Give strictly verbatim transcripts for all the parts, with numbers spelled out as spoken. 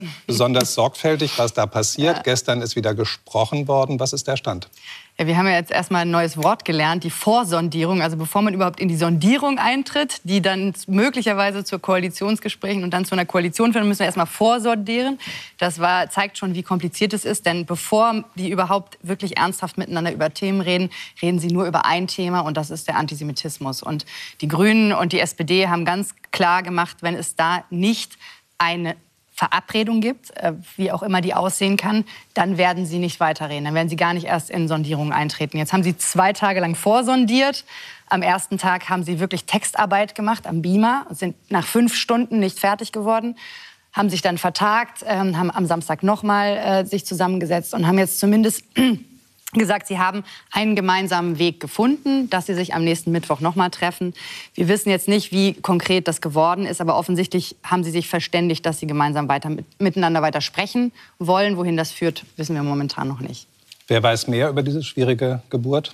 besonders sorgfältig, was da passiert. Ja. Gestern ist wieder gesprochen worden. Was ist der Stand? Ja, wir haben ja jetzt erstmal ein neues Wort gelernt, die Vorsondierung. Also bevor man überhaupt in die Sondierung eintritt, die dann möglicherweise zu Koalitionsgesprächen und dann zu einer Koalition führen, müssen wir erstmal vorsondieren. Das war, zeigt schon, wie kompliziert es ist. Denn bevor die überhaupt wirklich ernsthaft miteinander über Themen reden, reden sie nur über ein Thema, und das ist der Antisemitismus. Und die Grünen und die S P D haben ganz klar gemacht, wenn es da nicht eine Verabredung gibt, wie auch immer die aussehen kann, dann werden sie nicht weiterreden. Dann werden sie gar nicht erst in Sondierungen eintreten. Jetzt haben sie zwei Tage lang vorsondiert. Am ersten Tag haben sie wirklich Textarbeit gemacht am Beamer, sind nach fünf Stunden nicht fertig geworden, haben sich dann vertagt, haben am Samstag nochmal sich zusammengesetzt und haben jetzt zumindest gesagt, sie haben einen gemeinsamen Weg gefunden, dass sie sich am nächsten Mittwoch noch mal treffen. Wir wissen jetzt nicht, wie konkret das geworden ist, aber offensichtlich haben sie sich verständigt, dass sie gemeinsam weiter mit, miteinander weiter sprechen wollen. Wohin das führt, wissen wir momentan noch nicht. Wer weiß mehr über diese schwierige Geburt?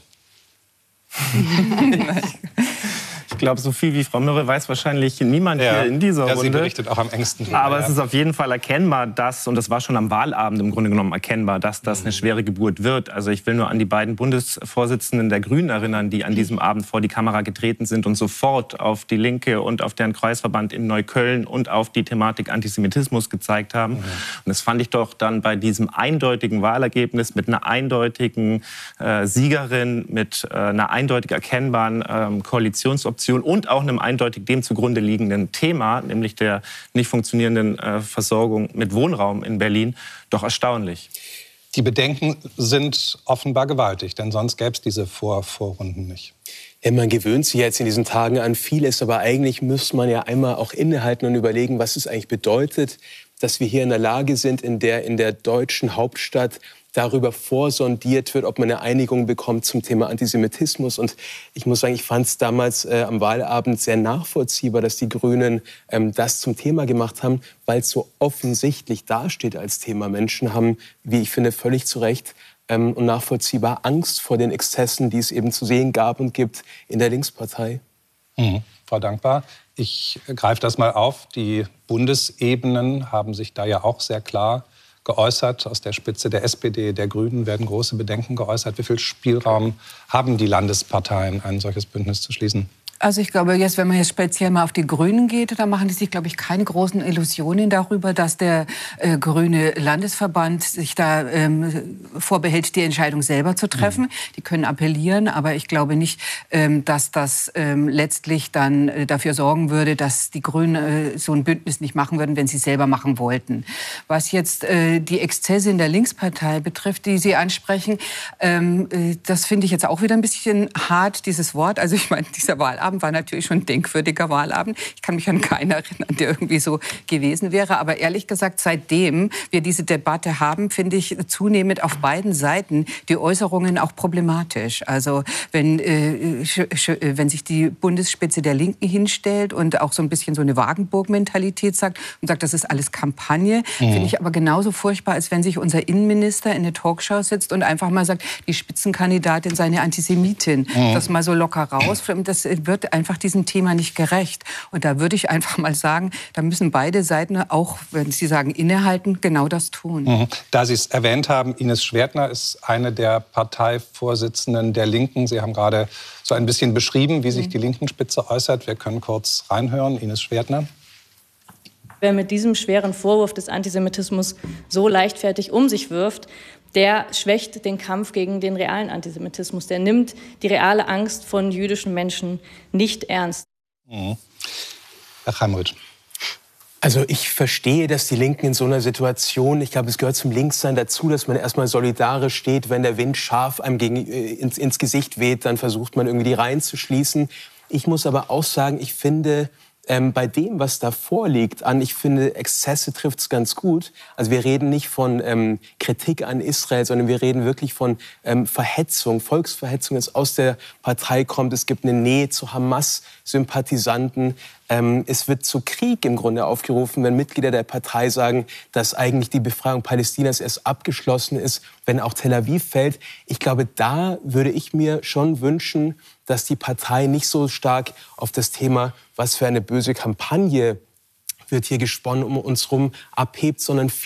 Ich glaube, so viel wie Frau Mürre weiß wahrscheinlich niemand ja. hier in dieser ja, Runde. Sie berichtet auch am engsten drüber, Aber ja. es ist auf jeden Fall erkennbar, dass, und das war schon am Wahlabend im Grunde genommen erkennbar, dass das eine schwere Geburt wird. Also ich will nur an die beiden Bundesvorsitzenden der Grünen erinnern, die an diesem Abend vor die Kamera getreten sind und sofort auf die Linke und auf deren Kreisverband in Neukölln und auf die Thematik Antisemitismus gezeigt haben. Mhm. Und das fand ich doch dann bei diesem eindeutigen Wahlergebnis mit einer eindeutigen äh, Siegerin, mit äh, einer eindeutig erkennbaren äh, Koalitionsoption und auch einem eindeutig dem zugrunde liegenden Thema, nämlich der nicht funktionierenden äh, Versorgung mit Wohnraum in Berlin, doch erstaunlich. Die Bedenken sind offenbar gewaltig, denn sonst gäbe es diese Vor Vorrunden nicht. Ja, man gewöhnt sich jetzt in diesen Tagen an vieles, aber eigentlich müsste man ja einmal auch innehalten und überlegen, was es eigentlich bedeutet, dass wir hier in der Lage sind, in der, in der deutschen Hauptstadt darüber vorsondiert wird, ob man eine Einigung bekommt zum Thema Antisemitismus. Und ich muss sagen, ich fand es damals äh, am Wahlabend sehr nachvollziehbar, dass die Grünen ähm, das zum Thema gemacht haben, weil es so offensichtlich dasteht als Thema. Menschen haben, wie ich finde, völlig zu Recht ähm, und nachvollziehbar Angst vor den Exzessen, die es eben zu sehen gab und gibt in der Linkspartei. Mhm. Frau Dankbar, ich greife das mal auf. Die Bundesebenen haben sich da ja auch sehr klar geäußert. Aus der Spitze der S P D, der Grünen werden große Bedenken geäußert. Wie viel Spielraum haben die Landesparteien, ein solches Bündnis zu schließen? Also ich glaube, jetzt, wenn man jetzt speziell mal auf die Grünen geht, da machen die sich, glaube ich, keine großen Illusionen darüber, dass der äh, grüne Landesverband sich da ähm, vorbehält, die Entscheidung selber zu treffen. Mhm. Die können appellieren, aber ich glaube nicht, ähm, dass das ähm, letztlich dann äh, dafür sorgen würde, dass die Grünen äh, so ein Bündnis nicht machen würden, wenn sie es selber machen wollten. Was jetzt äh, die Exzesse in der Linkspartei betrifft, die Sie ansprechen, ähm, äh, das finde ich jetzt auch wieder ein bisschen hart, dieses Wort. Also ich meine, dieser Wahlabend war natürlich schon ein denkwürdiger Wahlabend. Ich kann mich an keinen erinnern, der irgendwie so gewesen wäre. Aber ehrlich gesagt, seitdem wir diese Debatte haben, finde ich zunehmend auf beiden Seiten die Äußerungen auch problematisch. Also wenn, äh, wenn sich die Bundesspitze der Linken hinstellt und auch so ein bisschen so eine Wagenburg-Mentalität sagt und sagt, das ist alles Kampagne, mhm. finde ich aber genauso furchtbar, als wenn sich unser Innenminister in eine Talkshow sitzt und einfach mal sagt, die Spitzenkandidatin sei eine Antisemitin. Mhm. Das mal so locker raus. Das wird einfach diesem Thema nicht gerecht. Und da würde ich einfach mal sagen, da müssen beide Seiten auch, wenn Sie sagen, innehalten, genau das tun. Mhm. Da Sie es erwähnt haben, Ines Schwertner ist eine der Parteivorsitzenden der Linken. Sie haben gerade so ein bisschen beschrieben, wie sich die Linken-Spitze äußert. Wir können kurz reinhören. Ines Schwertner. Wer mit diesem schweren Vorwurf des Antisemitismus so leichtfertig um sich wirft, der schwächt den Kampf gegen den realen Antisemitismus. Der nimmt die reale Angst von jüdischen Menschen nicht ernst. Mhm. Herr Chaimuth. Also ich verstehe, dass die Linken in so einer Situation, ich glaube, es gehört zum Linkssein dazu, dass man erstmal solidarisch steht, wenn der Wind scharf einem gegen, äh, ins, ins Gesicht weht, dann versucht man irgendwie die Reihen zu schließen. Ich muss aber auch sagen, ich finde, Ähm, bei dem, was da vorliegt, an, ich finde, Exzesse trifft es ganz gut. Also wir reden nicht von ähm, Kritik an Israel, sondern wir reden wirklich von ähm, Verhetzung, Volksverhetzung, das aus der Partei kommt. Es gibt eine Nähe zu Hamas-Sympathisanten. Ähm, es wird zu Krieg im Grunde aufgerufen, wenn Mitglieder der Partei sagen, dass eigentlich die Befreiung Palästinas erst abgeschlossen ist, wenn auch Tel Aviv fällt. Ich glaube, da würde ich mir schon wünschen, dass die Partei nicht so stark auf das Thema, was für eine böse Kampagne wird hier gesponnen um uns rum, abhebt, sondern